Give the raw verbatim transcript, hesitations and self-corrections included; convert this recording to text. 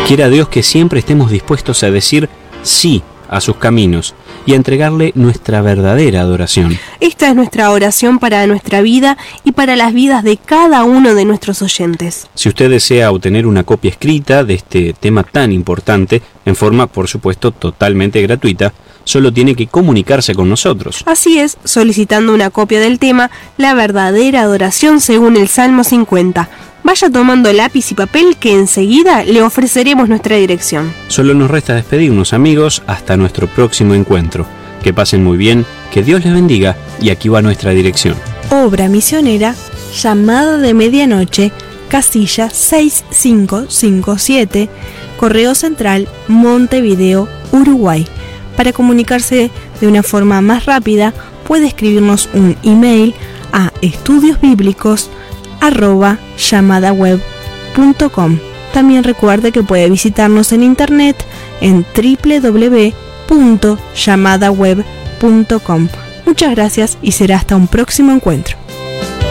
Quiera Dios que siempre estemos dispuestos a decir sí a sus caminos y a entregarle nuestra verdadera adoración. Esta es nuestra oración para nuestra vida y para las vidas de cada uno de nuestros oyentes. Si usted desea obtener una copia escrita de este tema tan importante, en forma, por supuesto, totalmente gratuita, solo tiene que comunicarse con nosotros. Así es, solicitando una copia del tema, La verdadera adoración según el Salmo cincuenta. Vaya tomando lápiz y papel que enseguida le ofreceremos nuestra dirección. Solo nos resta despedirnos, amigos, hasta nuestro próximo encuentro. Que pasen muy bien, que Dios les bendiga y aquí va nuestra dirección. Obra misionera, Llamada de Medianoche, casilla seis cinco cinco siete, Correo Central, Montevideo, Uruguay. Para comunicarse de una forma más rápida, puede escribirnos un email a estudiosbíblicos arroba llamadaweb punto com. También recuerde que puede visitarnos en internet en doble u doble u doble u punto llamadaweb punto com. Muchas gracias y será hasta un próximo encuentro.